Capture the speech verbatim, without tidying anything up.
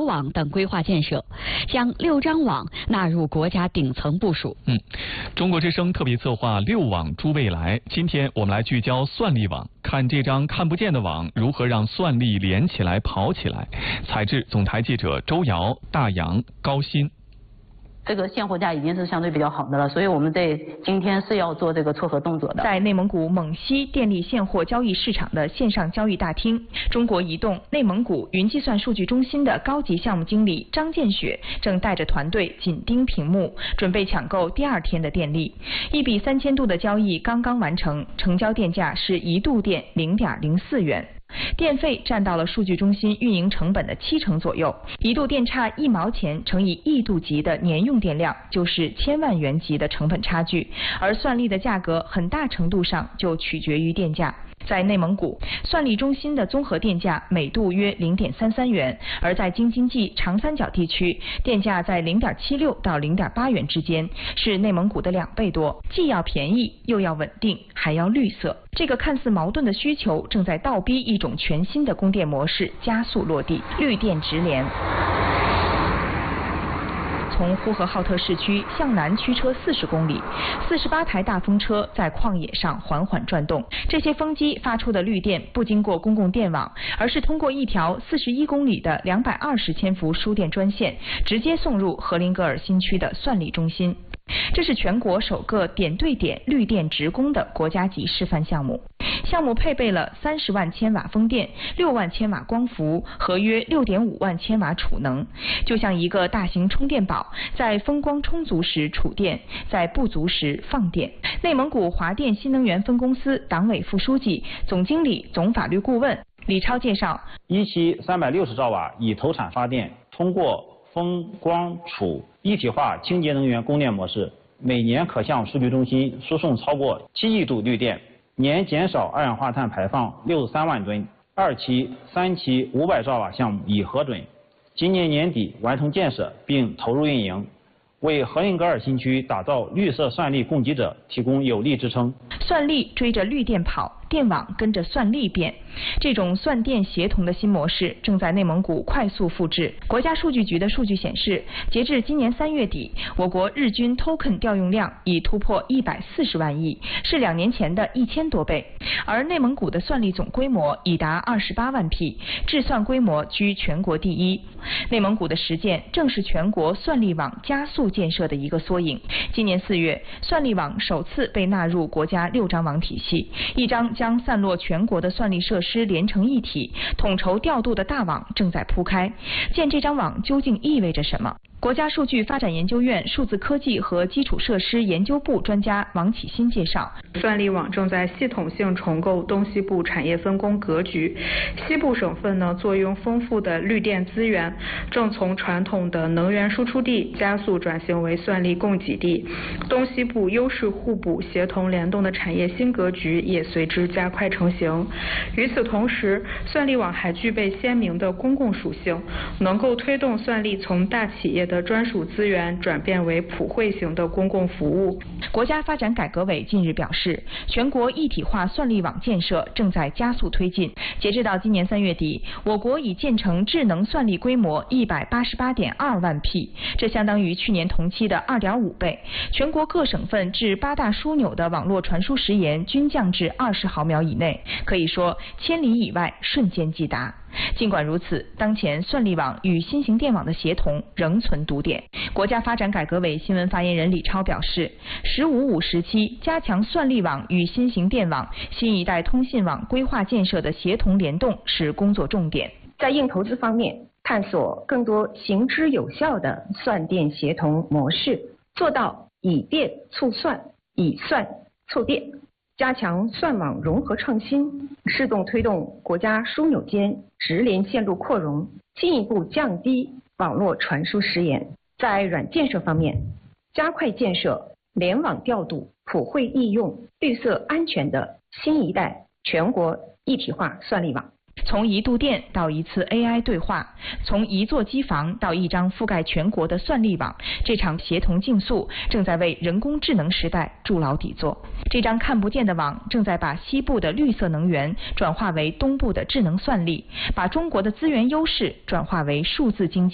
网等规划建设，将六张网纳入国家顶层部署。 嗯，中国之声特别策划六网诸未来，今天我们来聚焦算力网，看这张看不见的网如何让算力连起来跑起来。采制总台记者周瑶、大洋、高鑫。 这个现货价已经是相对比较好的了，所以我们在今天是要做这个撮合动作的。 在内蒙古蒙西电力现货交易市场的线上交易大厅，中国移动内蒙古云计算数据中心的高级项目经理张建雪正带着团队紧盯屏幕，准备抢购第二天的电力。一比三千度的交易刚刚完成，成交电价是一度电零点零四元。电费占到了数据中心运营成本的七成左右，一度电差一毛钱乘以亿度级的年用电量，就是千万元级的成本差距。而算力的价格很大程度上就取决于电价。在内蒙古，算力中心的综合电价每度约零点三三元，而在京津冀长三角地区，电价在零点七六到零点八元之间，是内蒙古的两倍多，既要便宜又要稳定，还要绿色。这个看似矛盾的需求，正在倒逼一种全新的供电模式加速落地，绿电直连。从呼和浩特市区向南驱车四十公里，四十八台大风车在旷野上缓缓转动。这些风机发出的绿电不经过公共电网，而是通过一条四十一公里的两百二十千伏输电专线，直接送入荷林格尔新区的算力中心。这是全国首个点对点绿电直供的国家级示范项目。项目配备了三十万千瓦风电、六万千瓦光伏和约六点五万千瓦储能，就像一个大型充电宝，在风光充足时储电，在不足时放电。内蒙古华电新能源分公司党委副书记、总经理、总法律顾问李超介绍， 一期三百六十兆瓦以投产发电，通过风光储一体化清洁能源供电模式，每年可向数据中心输送超过七亿度绿电，年减少二氧化碳排放六十三万吨。二期、三期五百兆瓦项目已核准，今年年底完成建设并投入运营，为荷林格尔新区打造绿色算力供给者提供有力支撑。 算力追着绿电跑，电网跟着算力变。这种算电协同的新模式正在内蒙古快速复制。国家数据局的数据显示，截至今年三月底，我国日均 token 调用量已突破一百四十万亿，是两年前的一千多倍。而内蒙古的算力总规模已达二十八万匹，制算规模居全国第一。内蒙古的实践正是全国算力网加速建设的一个缩影。今年四月，算力网首次被纳入国家六张网体系，一张将散落全国的算力设施连成一体、统筹调度的大网正在铺开。建这张网究竟意味着什么？国家数据发展研究院数字科技和基础设施研究部专家王启新介绍， 算力网正在系统性重构东西部产业分工格局。西部省份呢，坐拥丰富的绿电资源，正从传统的能源输出地加速转型为算力供给地。东西部优势互补、协同联动的产业新格局也随之加快成型。与此同时，算力网还具备鲜明的公共属性，能够推动算力从大企业的专属资源转变为普惠型的公共服务。 国家发展改革委近日表示，全国一体化算力网建设正在加速推进。截至到今年三月底，我国已建成智能算力规模一百八十八点二万匹，这相当于去年同期的二点五倍。全国各省份至八大枢纽的网络传输时延均降至二十毫秒以内，可以说千里以外瞬间即达。尽管如此，当前算力网与新型电网的协同仍存堵点。国家发展改革委新闻发言人李超表示，十五五时期加强算力网与新型电网、新一代通信网规划建设的协同联动是工作重点。 在硬投资方面，探索更多行之有效的算电协同模式，做到以电促算、以算促电。加强算网融合创新，适动推动国家枢纽间直连线路扩容，进一步降低网络传输时延。在软建设方面，加快建设联网调度、普惠易用、绿色安全的新一代全国一体化算力网。 从一度电到一次 A I 对话，从一座机房到一张覆盖全国的算力网，这场协同竞速正在为人工智能时代筑牢底座。这张看不见的网正在把西部的绿色能源转化为东部的智能算力，把中国的资源优势转化为数字经济。